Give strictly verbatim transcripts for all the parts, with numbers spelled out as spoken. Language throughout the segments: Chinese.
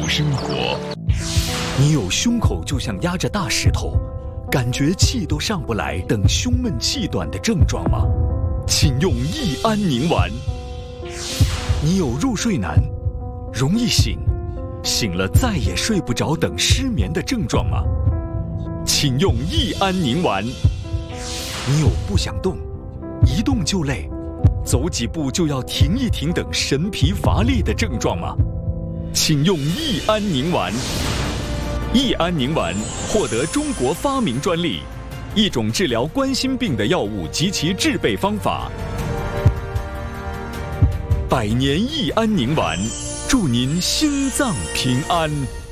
生活。 你有胸口就像压着大石头，感觉气都上不来等胸闷气短的症状吗？请用益安宁丸。你有入睡难、容易醒、醒了再也睡不着等失眠的症状吗？请用益安宁丸。你有不想动、一动就累、走几步就要停一停等神疲乏力的症状吗？请用益安宁丸。益安宁丸获得中国发明专利，一种治疗冠心病的药物及其制备方法。百年益安宁丸，祝您心脏平安。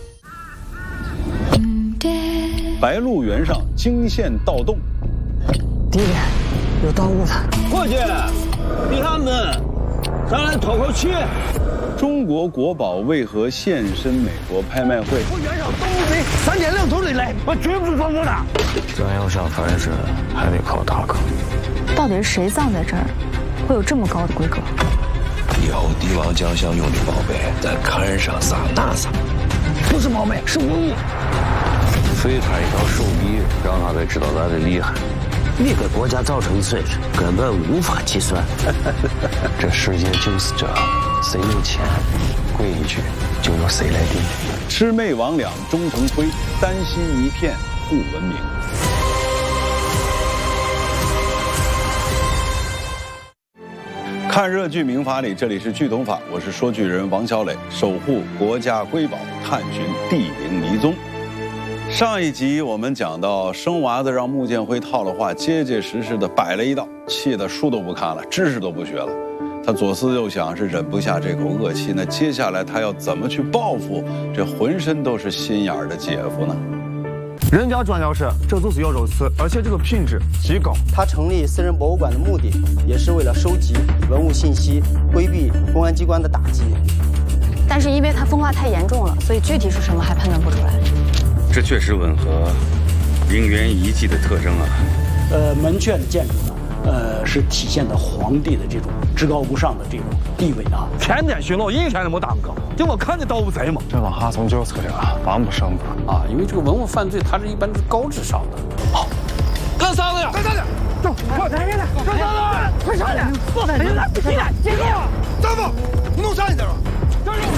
白鹿原上惊现盗洞， 弟弟，有盗物的！ 伙计，闭上门，咱来透口气。 中国国宝为何现身美国拍卖会？ 我原上盗墓贼三天两头的来，我绝不放过他。 咱要上凡人还得靠大哥。 到底是谁葬在这儿，会有这么高的规格？ 以后帝王将相用的宝贝，在龛上撒那撒。 不是宝贝，是文物。 废他一条手臂，让他才知道咱的厉害。 你给国家造成的损失根本无法计算。 这世界就是这，谁有钱，规矩就由谁来定。 魑魅魍魉终成灰，丹心一片护文明。看热剧名法里，这里是剧统法，我是说剧人王小磊，守护国家瑰宝，探寻帝陵迷踪。上一集我们讲到，生娃子让穆建辉套了话，结结实实的摆了一道，气得书都不看了，知识都不学了。他左思右想，是忍不下这口恶气。那接下来他要怎么去报复这浑身都是心眼儿的姐夫呢？ 人家专家是这就是要肉丝，而且这个品质极高。 他成立私人博物馆的目的，也是为了收集文物信息，规避公安机关的打击。 但是因为它风化太严重了，所以具体是什么还判断不出来。 这确实吻合陵园遗迹的特征啊。 呃，门阙的建筑呢，呃，是体现的皇帝的这种至高无上的这种地位啊。 天天巡逻，一天都没耽搁，就我看见盗墓贼嘛。 这往下从就是这样，防不胜防啊！因为这个文物犯罪，它是一般是高智商的。好， 干啥子呀？干啥子？走，快点，干啥子？快上来！坐在这儿，起来，接住！站住！你弄啥你在这儿？站住！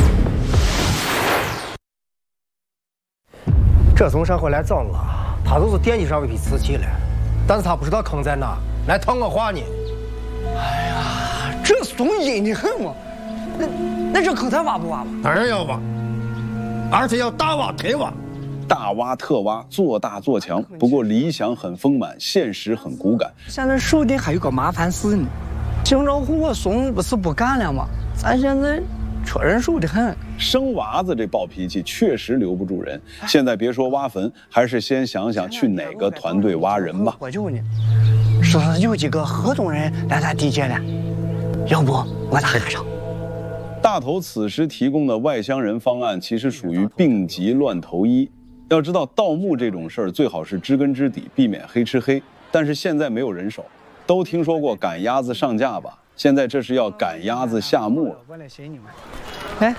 这从上回来找我，他就是惦记上一批瓷器了，但是他不知道坑在哪，来套我话呢。 哎呀，这怂阴的很嘛！那那这坑他挖不挖吧？ 当然要挖，而且要大挖特挖。 大挖特挖，做大做强。不过理想很丰满，现实很骨感。 现在手底还有个麻烦事呢，京兆湖我怂不是不干了吗？咱现在缺人手的很。 生娃子这暴脾气确实留不住人。现在别说挖坟，还是先想想去哪个团队挖人吧。 我就呢，说是有几个合同人来咱地界了，要不我打上。 大头此时提供的外乡人方案，其实属于病急乱投医。要知道盗墓这种事儿，最好是知根知底，避免黑吃黑。但是现在没有人手，都听说过赶鸭子上架吧？现在这是要赶鸭子下墓了。 我来寻你们。哎，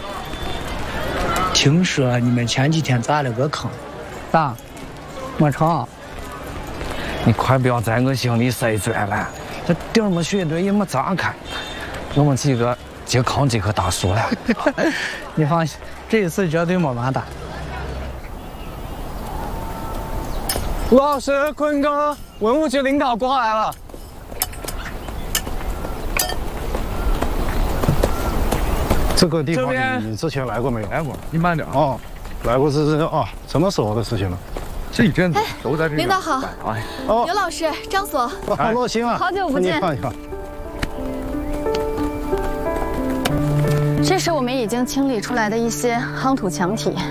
听说你们前几天砸了个坑，咋？没成？ 你快不要在我心里塞砖了，这地儿没雪堆也没砸开，我们几个就扛这棵大树了。 你放心，这一次绝对没完蛋。 老师，坤哥，文物局领导过来了。 这个地方你之前来过没有？ 来过，你慢点哦，来过是是啊，什么时候的事情了？ 这一阵子都在这。 领导好， 哦， 刘老师，张所， 好高兴啊！ 好久不见。 你看一看， 这是我们已经清理出来的一些夯土墙体。